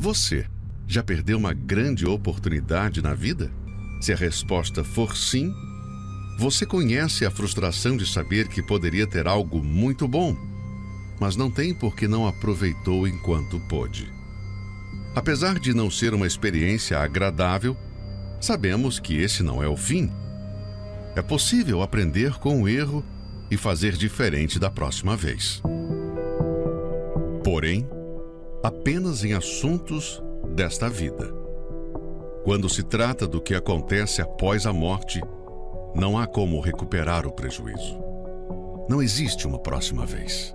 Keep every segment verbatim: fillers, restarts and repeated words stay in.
Você já perdeu uma grande oportunidade na vida? Se a resposta for sim, você conhece a frustração de saber que poderia ter algo muito bom, mas não tem porque não aproveitou enquanto pôde. Apesar de não ser uma experiência agradável, sabemos que esse não é o fim. É possível aprender com o erro e fazer diferente da próxima vez. Porém, apenas em assuntos desta vida. Quando se trata do que acontece após a morte, não há como recuperar o prejuízo. Não existe uma próxima vez.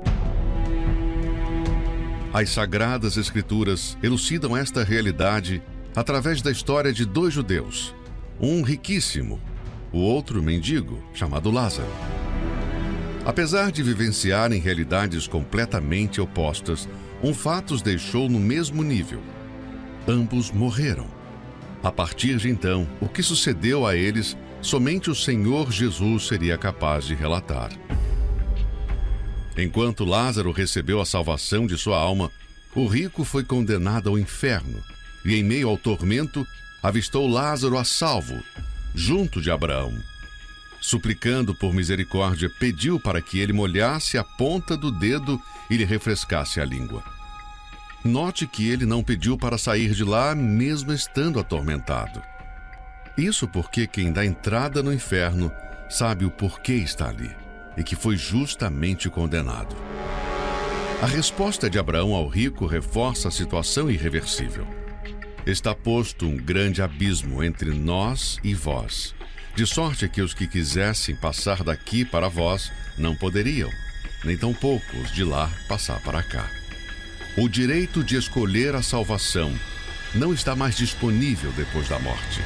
As Sagradas Escrituras elucidam esta realidade através da história de dois judeus, um riquíssimo, o outro mendigo, chamado Lázaro. Apesar de vivenciarem realidades completamente opostas, um fato os deixou no mesmo nível. Ambos morreram. A partir de então, o que sucedeu a eles, somente o Senhor Jesus seria capaz de relatar. Enquanto Lázaro recebeu a salvação de sua alma, o rico foi condenado ao inferno e, em meio ao tormento, avistou Lázaro a salvo, junto de Abraão. Suplicando por misericórdia, pediu para que ele molhasse a ponta do dedo e lhe refrescasse a língua. Note que ele não pediu para sair de lá mesmo estando atormentado. Isso porque quem dá entrada no inferno sabe o porquê está ali e que foi justamente condenado. A resposta de Abraão ao rico reforça a situação irreversível. Está posto um grande abismo entre nós e vós, de sorte que os que quisessem passar daqui para vós não poderiam, nem tampouco os de lá passar para cá. O direito de escolher a salvação não está mais disponível depois da morte.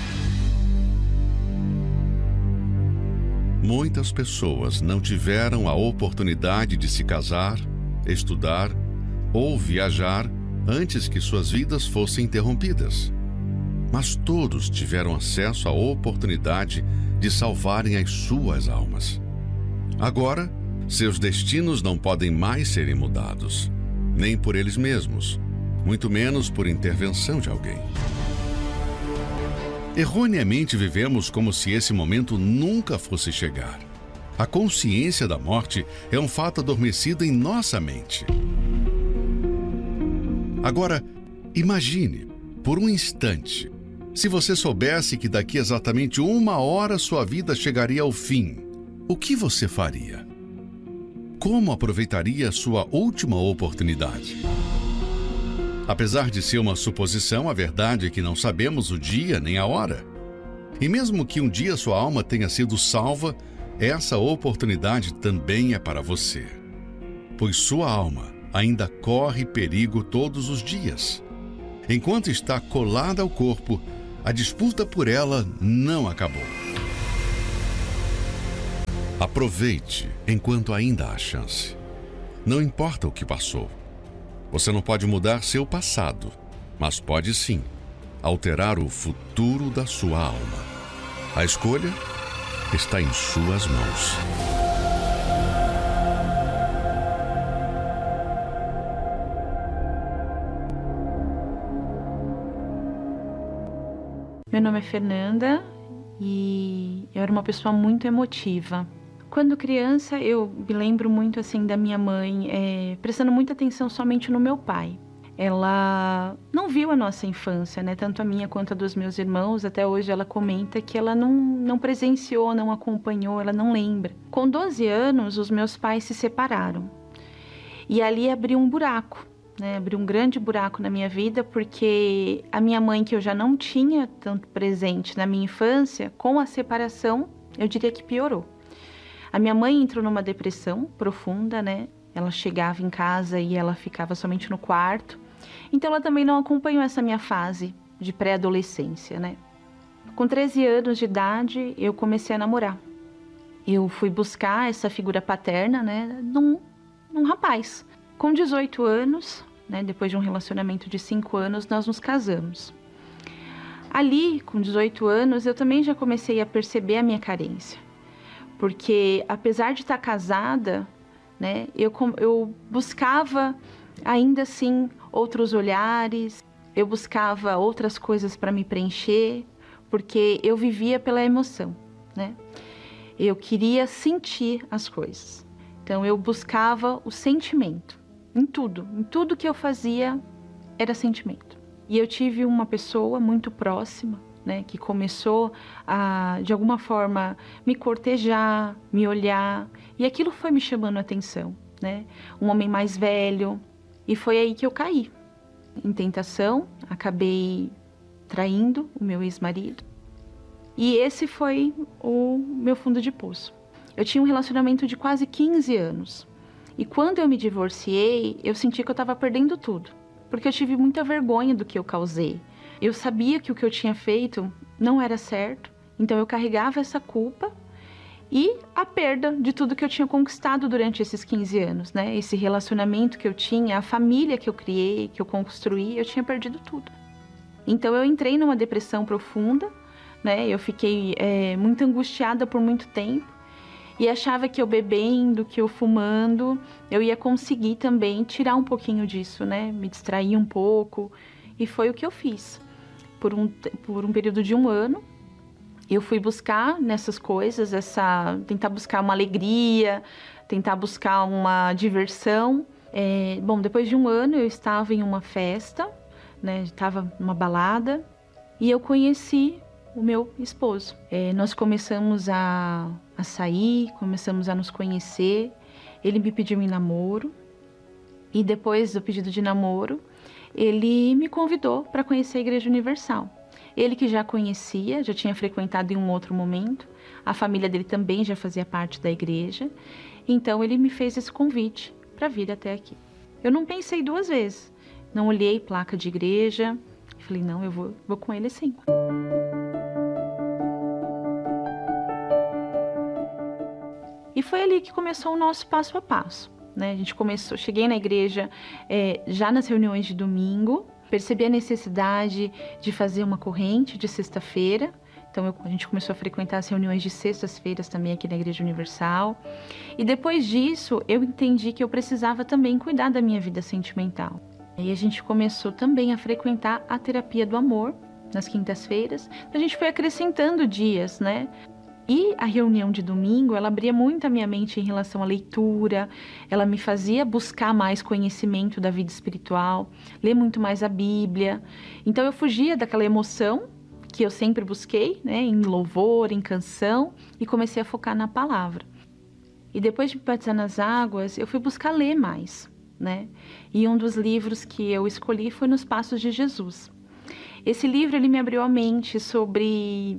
Muitas pessoas não tiveram a oportunidade de se casar, estudar ou viajar antes que suas vidas fossem interrompidas. Mas todos tiveram acesso à oportunidade de salvarem as suas almas. Agora, seus destinos não podem mais serem mudados, nem por eles mesmos, muito menos por intervenção de alguém. Erroneamente vivemos como se esse momento nunca fosse chegar. A consciência da morte é um fato adormecido em nossa mente. Agora, imagine, por um instante, se você soubesse que daqui exatamente uma hora sua vida chegaria ao fim, o que você faria? Como aproveitaria a sua última oportunidade? Apesar de ser uma suposição, a verdade é que não sabemos o dia nem a hora. E mesmo que um dia sua alma tenha sido salva, essa oportunidade também é para você. Pois sua alma ainda corre perigo todos os dias. Enquanto está colada ao corpo, a disputa por ela não acabou. Aproveite enquanto ainda há chance. Não importa o que passou. Você não pode mudar seu passado, mas pode sim alterar o futuro da sua alma. A escolha está em suas mãos. Meu nome é Fernanda e eu era uma pessoa muito emotiva. Quando criança, eu me lembro muito assim da minha mãe, é, prestando muita atenção somente no meu pai. Ela não viu a nossa infância, né? Tanto a minha quanto a dos meus irmãos. Até hoje ela comenta que ela não, não presenciou, não acompanhou, ela não lembra. Com doze anos, os meus pais se separaram. E ali abriu um buraco, né? Abriu um grande buraco na minha vida, porque a minha mãe, que eu já não tinha tanto presente na minha infância, com a separação, eu diria que piorou. A minha mãe entrou numa depressão profunda, né? Ela chegava em casa e ela ficava somente no quarto. Então ela também não acompanhou essa minha fase de pré-adolescência, né? Com treze anos de idade, eu comecei a namorar. Eu fui buscar essa figura paterna, né? Num, num rapaz. Com dezoito anos, né? Depois de um relacionamento de cinco anos, nós nos casamos. Ali, com dezoito anos, eu também já comecei a perceber a minha carência. Porque, apesar de estar casada, né, eu, eu buscava ainda assim outros olhares. eu buscava outras coisas para me preencher, porque eu vivia pela emoção, né? Eu queria sentir as coisas. Então, eu buscava o sentimento em tudo. Em tudo que eu fazia era sentimento. E eu tive uma pessoa muito próxima, né, que começou a, de alguma forma, me cortejar, me olhar. E aquilo foi me chamando a atenção, né? Um homem mais velho. E foi aí que eu caí em tentação. Acabei traindo o meu ex-marido. E esse foi o meu fundo de poço. Eu tinha um relacionamento de quase quinze anos. E quando eu me divorciei, eu senti que eu estava perdendo tudo. Porque eu tive muita vergonha do que eu causei. Eu sabia que o que eu tinha feito não era certo. Então eu carregava essa culpa e a perda de tudo que eu tinha conquistado durante esses quinze anos, né? Esse relacionamento que eu tinha, a família que eu criei, que eu construí, eu tinha perdido tudo. Então eu entrei numa depressão profunda, né? Eu fiquei é, muito angustiada por muito tempo e achava que eu bebendo, que eu fumando, eu ia conseguir também tirar um pouquinho disso, né? Me distrair um pouco. E foi o que eu fiz. Por um, por um período de um ano, eu fui buscar nessas coisas, essa, tentar buscar uma alegria, tentar buscar uma diversão. É, bom, depois de um ano eu estava em uma festa, né? Estava numa balada e eu conheci o meu esposo. É, nós começamos a, a sair, começamos a nos conhecer. Ele me pediu em namoro e depois do pedido de namoro, ele me convidou para conhecer a Igreja Universal. Ele que já conhecia, já tinha frequentado em um outro momento, a família dele também já fazia parte da igreja, então ele me fez esse convite para vir até aqui. Eu não pensei duas vezes, não olhei placa de igreja, falei, não, eu vou, vou com ele sim. E foi ali que começou o nosso passo a passo, né? A gente começou, cheguei na igreja é, já nas reuniões de domingo, percebi a necessidade de fazer uma corrente de sexta-feira, então eu, a gente começou a frequentar as reuniões de sextas-feiras também aqui na Igreja Universal. E depois disso, eu entendi que eu precisava também cuidar da minha vida sentimental. E a gente começou também a frequentar a terapia do amor nas quintas-feiras. A gente foi acrescentando dias, né? E a reunião de domingo, ela abria muito a minha mente em relação à leitura, ela me fazia buscar mais conhecimento da vida espiritual, ler muito mais a Bíblia. Então eu fugia daquela emoção que eu sempre busquei, né, em louvor, em canção, e comecei a focar na palavra. E depois de me batizar nas águas, eu fui buscar ler mais, né? E um dos livros que eu escolhi foi Nos Passos de Jesus. Esse livro, ele me abriu a mente sobre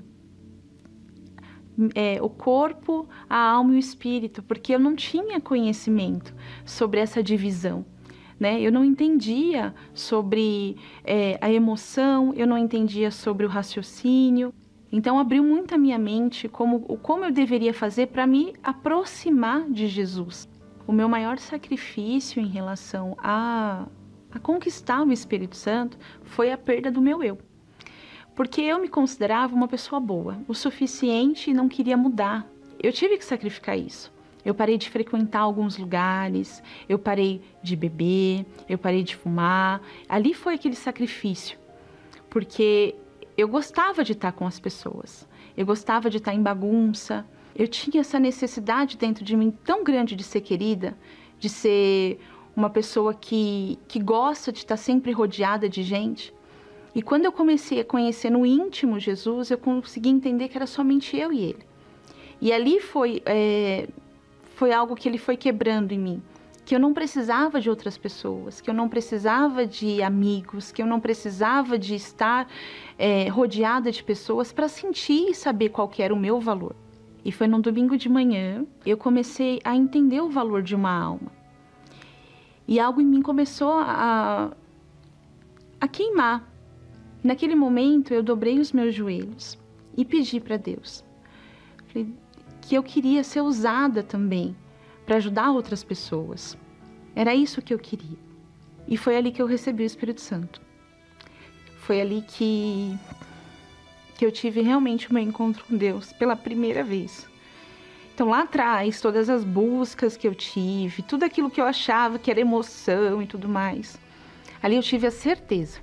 É, o corpo, a alma e o espírito, porque eu não tinha conhecimento sobre essa divisão, né? Eu não entendia sobre é, a emoção, eu não entendia sobre o raciocínio. Então abriu muito a minha mente como, como eu deveria fazer para me aproximar de Jesus. O meu maior sacrifício em relação a, a conquistar o Espírito Santo foi a perda do meu eu. Porque eu me considerava uma pessoa boa, o suficiente e não queria mudar. Eu tive que sacrificar isso. Eu parei de frequentar alguns lugares, eu parei de beber, eu parei de fumar. Ali foi aquele sacrifício, porque eu gostava de estar com as pessoas, eu gostava de estar em bagunça. Eu tinha essa necessidade dentro de mim tão grande de ser querida, de ser uma pessoa que, que gosta de estar sempre rodeada de gente. E quando eu comecei a conhecer no íntimo Jesus, eu consegui entender que era somente eu e ele. E ali foi, é, foi algo que ele foi quebrando em mim. Que eu não precisava de outras pessoas, que eu não precisava de amigos, que eu não precisava de estar é, rodeada de pessoas para sentir e saber qual que era o meu valor. E foi num domingo de manhã, eu comecei a entender o valor de uma alma. E algo em mim começou a, a queimar. Naquele momento, eu dobrei os meus joelhos e pedi para Deus que eu queria ser usada também para ajudar outras pessoas. Era isso que eu queria. E foi ali que eu recebi o Espírito Santo. Foi ali que, que eu tive realmente o meu encontro com Deus pela primeira vez. Então, lá atrás, todas as buscas que eu tive, tudo aquilo que eu achava que era emoção e tudo mais, ali eu tive a certeza.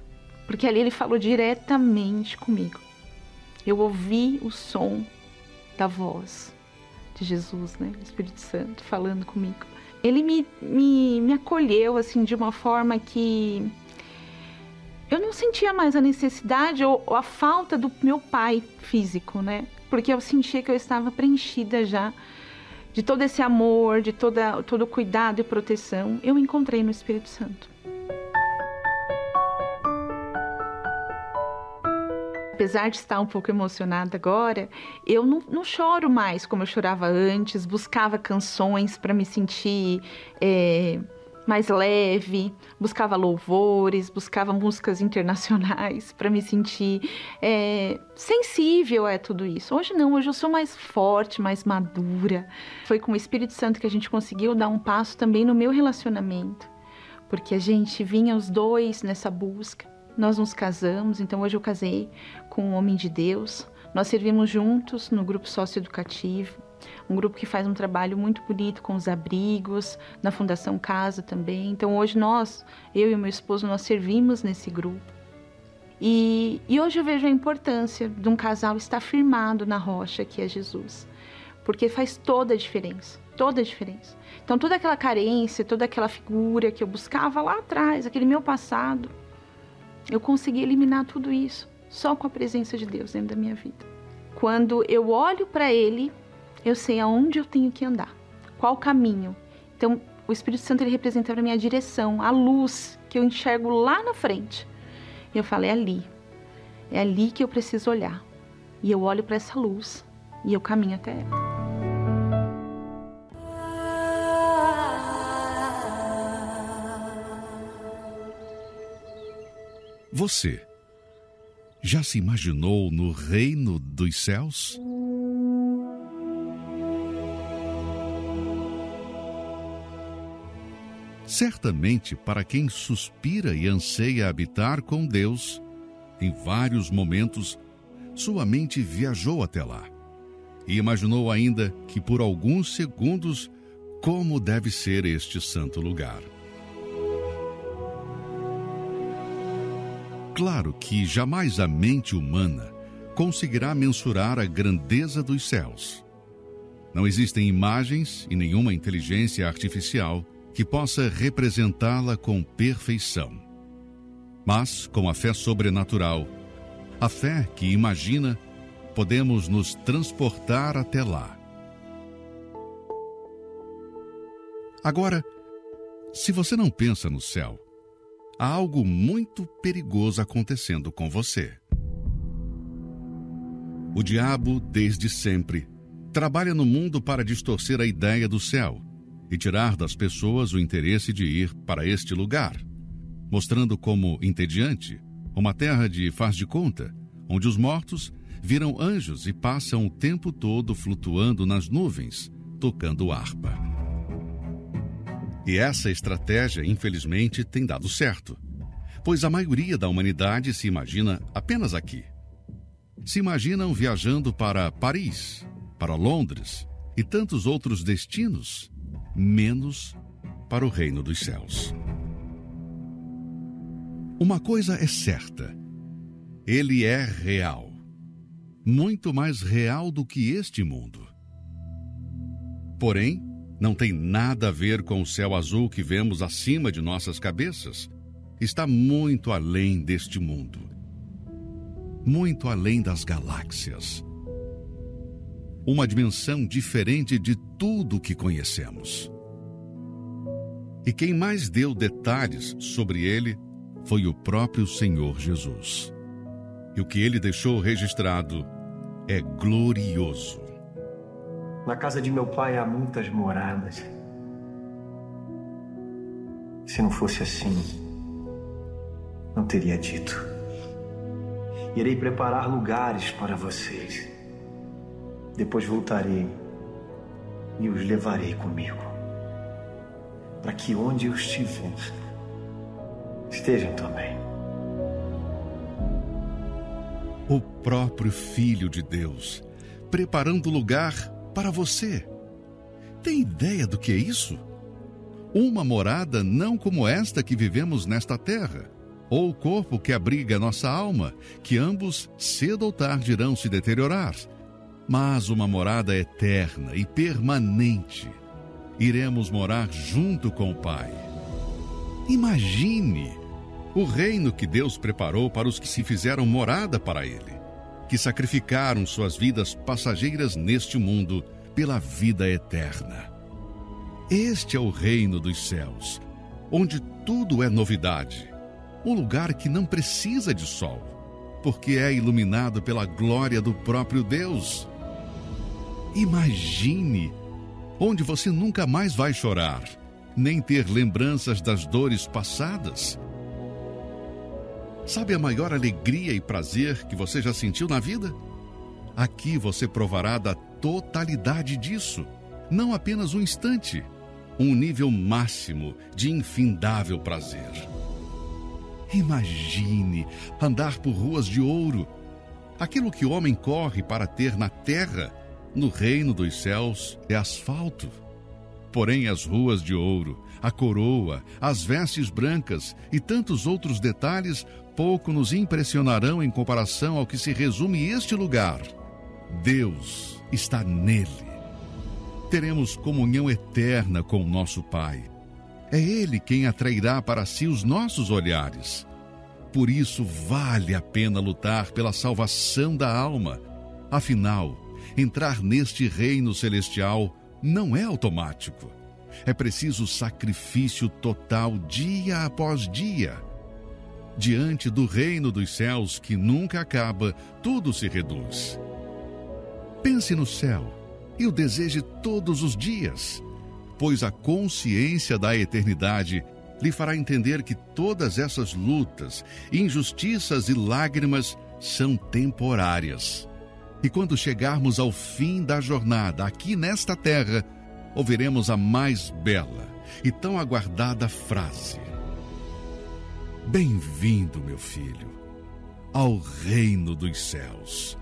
porque ali ele falou diretamente comigo. Eu ouvi o som da voz de Jesus, né? O Espírito Santo falando comigo. Ele me, me, me acolheu assim de uma forma que eu não sentia mais a necessidade ou, ou a falta do meu pai físico, né? Porque eu sentia que eu estava preenchida já de todo esse amor, de toda, todo o cuidado e proteção. Eu encontrei no Espírito Santo. Apesar de estar um pouco emocionada agora, eu não, não choro mais como eu chorava antes, buscava canções para me sentir é, mais leve, buscava louvores, buscava músicas internacionais para me sentir é, sensível a tudo isso. Hoje não, hoje eu sou mais forte, mais madura. Foi com o Espírito Santo que a gente conseguiu dar um passo também no meu relacionamento, porque a gente vinha os dois nessa busca. Nós nos casamos, então hoje eu casei com um homem de Deus. Nós servimos juntos no grupo socioeducativo, um grupo que faz um trabalho muito bonito com os abrigos, na Fundação Casa também. Então hoje nós, eu e o meu esposo, nós servimos nesse grupo. E, e hoje eu vejo a importância de um casal estar firmado na rocha que é Jesus, porque faz toda a diferença, toda a diferença. Então toda aquela carência, toda aquela figura que eu buscava lá atrás, aquele meu passado, eu consegui eliminar tudo isso só com a presença de Deus dentro da minha vida. Quando eu olho para Ele, eu sei aonde eu tenho que andar, qual caminho. Então, o Espírito Santo ele representa para mim a direção, a luz que eu enxergo lá na frente. E eu falo, é ali, é ali que eu preciso olhar. E eu olho para essa luz e eu caminho até ela. Você já se imaginou no reino dos céus? Certamente, para quem suspira e anseia habitar com Deus, em vários momentos, sua mente viajou até lá e imaginou ainda que por alguns segundos como deve ser este santo lugar. Claro que jamais a mente humana conseguirá mensurar a grandeza dos céus. Não existem imagens e nenhuma inteligência artificial que possa representá-la com perfeição. Mas, com a fé sobrenatural, a fé que imagina, podemos nos transportar até lá. Agora, se você não pensa no céu, há algo muito perigoso acontecendo com você. O diabo, desde sempre, trabalha no mundo para distorcer a ideia do céu e tirar das pessoas o interesse de ir para este lugar, mostrando como entediante uma terra de faz de conta, onde os mortos viram anjos e passam o tempo todo flutuando nas nuvens, tocando harpa. E essa estratégia, infelizmente, tem dado certo, pois a maioria da humanidade se imagina apenas aqui. Se imaginam viajando para Paris, para Londres e tantos outros destinos, menos para o reino dos céus. Uma coisa é certa, ele é real, muito mais real do que este mundo. Porém, não tem nada a ver com o céu azul que vemos acima de nossas cabeças. Está muito além deste mundo. Muito além das galáxias. Uma dimensão diferente de tudo que conhecemos. E quem mais deu detalhes sobre ele foi o próprio Senhor Jesus. E o que ele deixou registrado é glorioso. Na casa de meu pai há muitas moradas. Se não fosse assim, não teria dito. Irei preparar lugares para vocês. Depois voltarei e os levarei comigo, para que onde eu estiver, estejam também. O próprio Filho de Deus, preparando lugar para você. Tem ideia do que é isso? Uma morada não como esta que vivemos nesta terra, ou o corpo que abriga nossa alma, que ambos, cedo ou tarde, irão se deteriorar. Mas uma morada eterna e permanente. Iremos morar junto com o Pai. Imagine o reino que Deus preparou para os que se fizeram morada para Ele, que sacrificaram suas vidas passageiras neste mundo pela vida eterna. Este é o reino dos céus, onde tudo é novidade. Um lugar que não precisa de sol, porque é iluminado pela glória do próprio Deus. Imagine, onde você nunca mais vai chorar, nem ter lembranças das dores passadas. Sabe a maior alegria e prazer que você já sentiu na vida? Aqui você provará da totalidade disso, não apenas um instante, um nível máximo de infindável prazer. Imagine andar por ruas de ouro. Aquilo que o homem corre para ter na terra, no reino dos céus, é asfalto. Porém, as ruas de ouro, a coroa, as vestes brancas e tantos outros detalhes pouco nos impressionarão em comparação ao que se resume este lugar. Deus está nele. Teremos comunhão eterna com o nosso Pai. É Ele quem atrairá para si os nossos olhares. Por isso, vale a pena lutar pela salvação da alma. Afinal, entrar neste reino celestial não é automático. É preciso sacrifício total dia após dia. Diante do reino dos céus que nunca acaba, tudo se reduz. Pense no céu e o deseje todos os dias, pois a consciência da eternidade lhe fará entender que todas essas lutas, injustiças e lágrimas são temporárias. E quando chegarmos ao fim da jornada aqui nesta terra, ouviremos a mais bela e tão aguardada frase: Bem-vindo, meu filho, ao reino dos céus.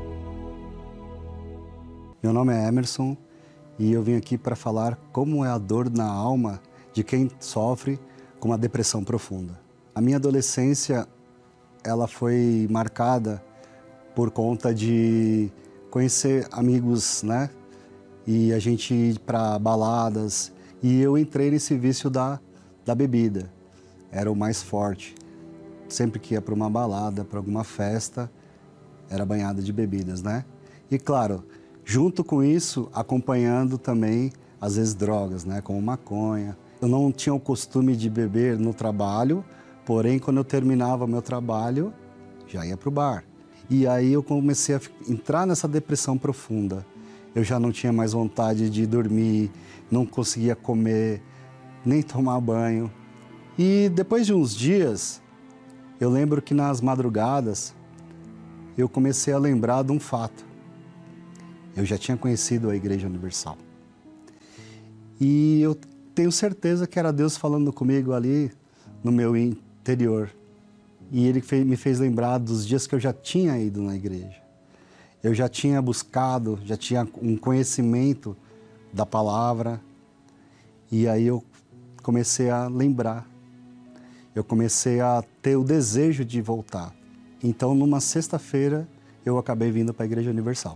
Meu nome é Emerson e eu vim aqui para falar como é a dor na alma de quem sofre com uma depressão profunda. A minha adolescência, ela foi marcada por conta de conhecer amigos, né? E a gente ir para baladas. E eu entrei nesse vício da, da bebida. Era o mais forte. Sempre que ia para uma balada, para alguma festa, era banhada de bebidas, né? E claro, junto com isso, acompanhando também, às vezes, drogas, né? Como maconha. Eu não tinha o costume de beber no trabalho, porém, quando eu terminava meu trabalho, já ia para o bar. E aí eu comecei a entrar nessa depressão profunda. Eu já não tinha mais vontade de dormir, não conseguia comer, nem tomar banho. E depois de uns dias, eu lembro que nas madrugadas, eu comecei a lembrar de um fato. Eu já tinha conhecido a Igreja Universal. E eu tenho certeza que era Deus falando comigo ali no meu interior. E Ele me fez lembrar dos dias que eu já tinha ido na igreja. Eu já tinha buscado, já tinha um conhecimento da palavra. E aí eu comecei a lembrar. Eu comecei a ter o desejo de voltar. Então, numa sexta-feira, eu acabei vindo para a Igreja Universal.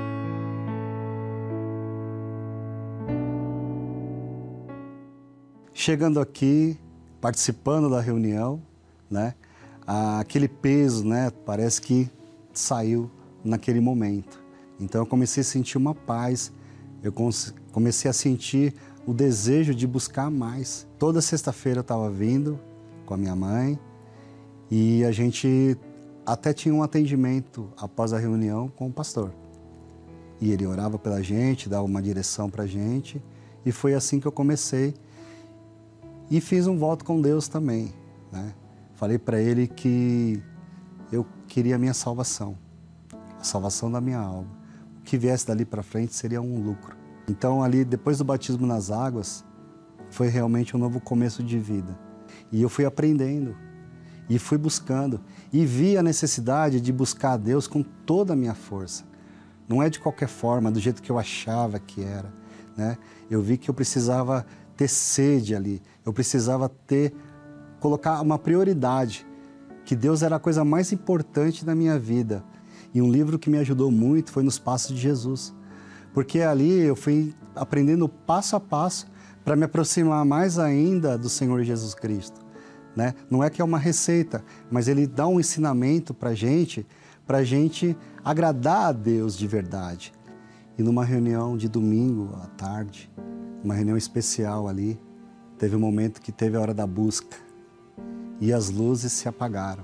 Chegando aqui, participando da reunião, né, aquele peso, né, parece que saiu naquele momento. Então eu comecei a sentir uma paz, eu comecei a sentir o desejo de buscar mais. Toda sexta-feira eu estava vindo com a minha mãe e a gente até tinha um atendimento após a reunião com o pastor. E ele orava pela gente, dava uma direção para a gente e foi assim que eu comecei. E fiz um voto com Deus também, né? Falei para Ele que eu queria a minha salvação, a salvação da minha alma. O que viesse dali para frente seria um lucro. Então ali, depois do batismo nas águas, foi realmente um novo começo de vida. E eu fui aprendendo, e fui buscando, e vi a necessidade de buscar a Deus com toda a minha força. Não é de qualquer forma, do jeito que eu achava que era, né? Eu vi que eu precisava ter sede ali, eu precisava ter, colocar uma prioridade que Deus era a coisa mais importante da minha vida. E um livro que me ajudou muito foi Nos Passos de Jesus. Porque ali eu fui aprendendo passo a passo para me aproximar mais ainda do Senhor Jesus Cristo, né? Não é que é uma receita, mas ele dá um ensinamento para a gente, para a gente agradar a Deus de verdade. E numa reunião de domingo à tarde, uma reunião especial ali, teve um momento que teve a hora da busca e as luzes se apagaram.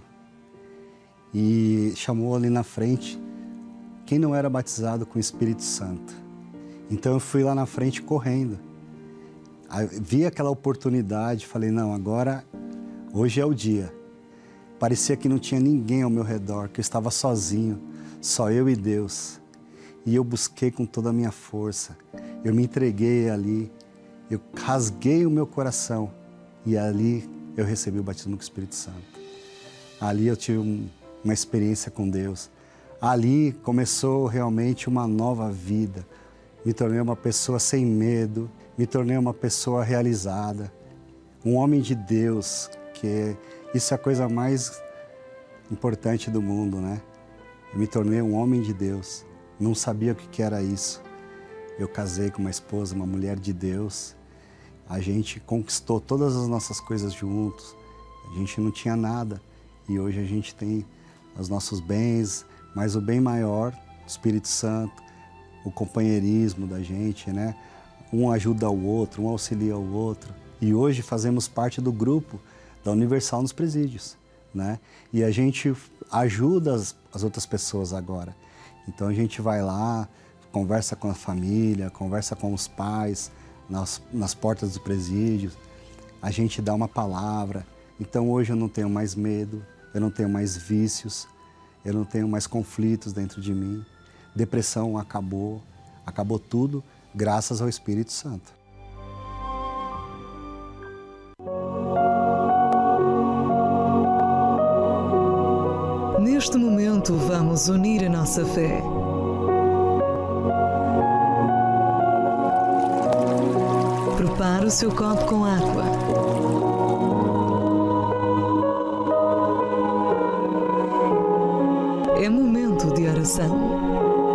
E chamou ali na frente quem não era batizado com o Espírito Santo. Então eu fui lá na frente correndo. Aí, vi aquela oportunidade, falei, não, agora, hoje é o dia. Parecia que não tinha ninguém ao meu redor, que eu estava sozinho, só eu e Deus. E eu busquei com toda a minha força. Eu me entreguei ali, eu rasguei o meu coração e ali eu recebi o batismo com o Espírito Santo. Ali eu tive um, uma experiência com Deus. Ali começou realmente uma nova vida. Me tornei uma pessoa sem medo, me tornei uma pessoa realizada, um homem de Deus, que isso é a coisa mais importante do mundo, né? Eu me tornei um homem de Deus, não sabia o que era isso. Eu casei com uma esposa, uma mulher de Deus, a gente conquistou todas as nossas coisas juntos, a gente não tinha nada e hoje a gente tem os nossos bens, mas o bem maior, o Espírito Santo, o companheirismo da gente, né? Um ajuda o outro, um auxilia o outro. E hoje fazemos parte do grupo da Universal nos Presídios, né? E a gente ajuda as, as outras pessoas agora. Então a gente vai lá, conversa com a família, conversa com os pais nas, nas portas dos presídios, a gente dá uma palavra. Então hoje eu não tenho mais medo, eu não tenho mais vícios, eu não tenho mais conflitos dentro de mim. Depressão acabou, acabou tudo, graças ao Espírito Santo. Neste momento, vamos unir a nossa fé. Prepare o seu copo com água. É momento de oração.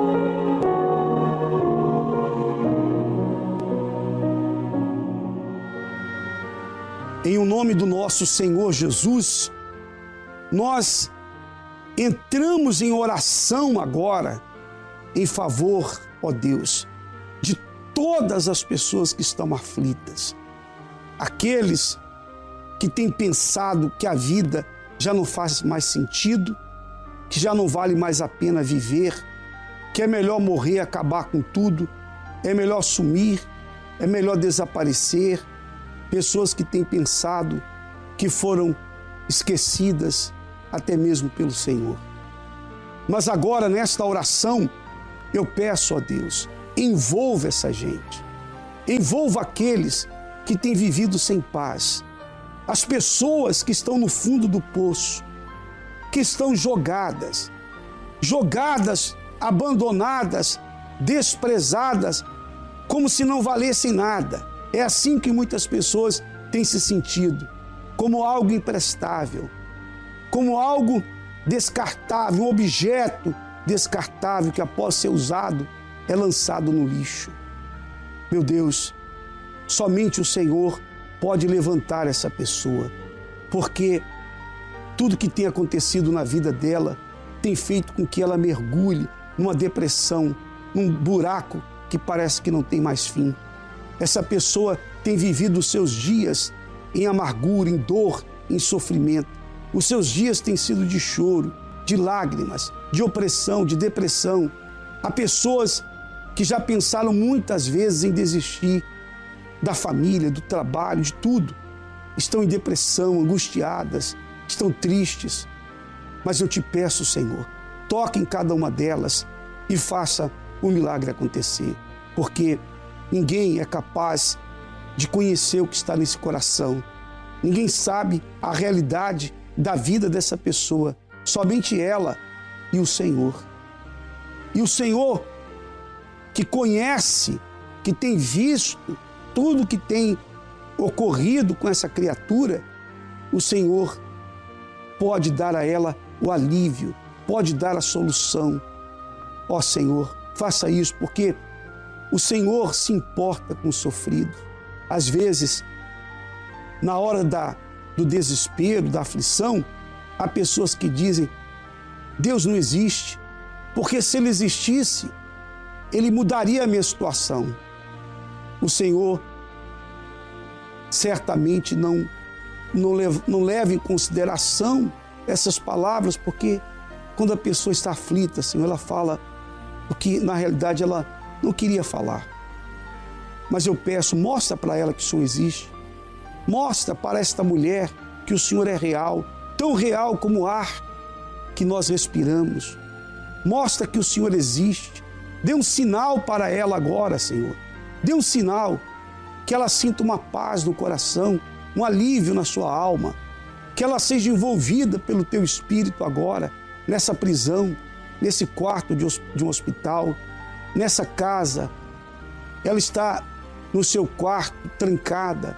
Em o nome do nosso Senhor Jesus, nós entramos em oração agora em favor, ó Deus, de todas as pessoas que estão aflitas. Aqueles que têm pensado que a vida já não faz mais sentido, que já não vale mais a pena viver, que é melhor morrer, acabar com tudo, é melhor sumir, é melhor desaparecer. Pessoas que têm pensado que foram esquecidas até mesmo pelo Senhor. Mas agora, nesta oração, eu peço a Deus, envolva essa gente, envolva aqueles que têm vivido sem paz, as pessoas que estão no fundo do poço, que estão jogadas, jogadas, abandonadas, desprezadas, como se não valessem nada. É assim que muitas pessoas têm se sentido, como algo imprestável, como algo descartável, um objeto descartável que após ser usado é lançado no lixo. Meu Deus, somente o Senhor pode levantar essa pessoa, porque tudo que tem acontecido na vida dela tem feito com que ela mergulhe numa depressão, num buraco que parece que não tem mais fim. Essa pessoa tem vivido os seus dias em amargura, em dor, em sofrimento. Os seus dias têm sido de choro, de lágrimas, de opressão, de depressão. Há pessoas que já pensaram muitas vezes em desistir da família, do trabalho, de tudo. Estão em depressão, angustiadas, estão tristes. Mas eu te peço, Senhor, toque em cada uma delas e faça o milagre acontecer. Porque ninguém é capaz de conhecer o que está nesse coração. Ninguém sabe a realidade da vida dessa pessoa. Somente ela e o Senhor. E o Senhor, que conhece, que tem visto tudo que tem ocorrido com essa criatura, o Senhor pode dar a ela o alívio, pode dar a solução. Ó Senhor, faça isso, porque o Senhor se importa com o sofrido. Às vezes, na hora da, do desespero, da aflição, há pessoas que dizem: Deus não existe, porque se Ele existisse, Ele mudaria a minha situação. O Senhor certamente não, não, leva, não leva em consideração essas palavras, porque quando a pessoa está aflita, Senhor, ela fala o que na realidade ela não queria falar. Mas eu peço, mostra para ela que o Senhor existe. Mostra para esta mulher que o Senhor é real, tão real como o ar que nós respiramos. Mostra que o Senhor existe. Dê um sinal para ela agora, Senhor. Dê um sinal que ela sinta uma paz no coração, um alívio na sua alma, que ela seja envolvida pelo Teu Espírito agora, nessa prisão, nesse quarto de um hospital, nessa casa. Ela está no seu quarto, trancada,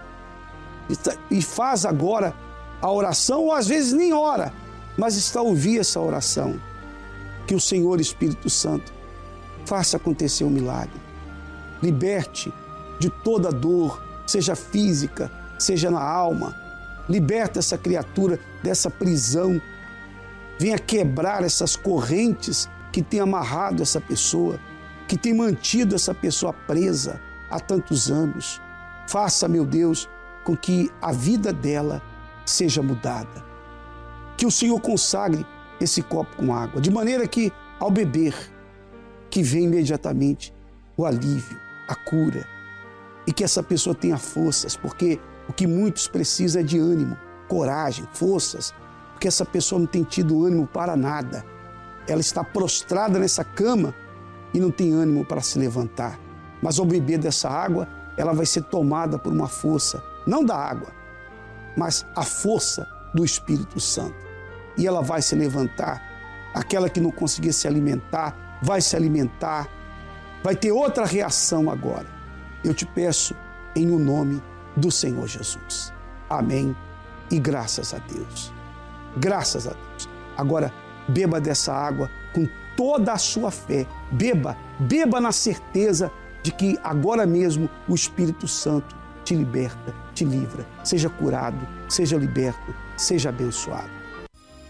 e faz agora a oração, ou às vezes nem ora, mas está a ouvir essa oração. Que o Senhor Espírito Santo faça acontecer um milagre. Liberte de toda dor, seja física, seja na alma. Liberta essa criatura dessa prisão. Venha quebrar essas correntes que têm amarrado essa pessoa, que têm mantido essa pessoa presa há tantos anos. Faça, meu Deus, com que a vida dela seja mudada. Que o Senhor consagre esse copo com água, de maneira que, ao beber, que venha imediatamente o alívio, a cura, e que essa pessoa tenha forças, porque o que muitos precisam é de ânimo, coragem, forças, porque essa pessoa não tem tido ânimo para nada. Ela está prostrada nessa cama e não tem ânimo para se levantar. Mas ao beber dessa água, ela vai ser tomada por uma força, não da água, mas a força do Espírito Santo. E ela vai se levantar. Aquela que não conseguia se alimentar, vai se alimentar, vai ter outra reação agora. Eu te peço em o nome do Senhor Jesus. Amém e graças a Deus. Graças a Deus. Agora, beba dessa água com toda a sua fé. Beba, beba na certeza de que agora mesmo o Espírito Santo te liberta, te livra. Seja curado, seja liberto, seja abençoado.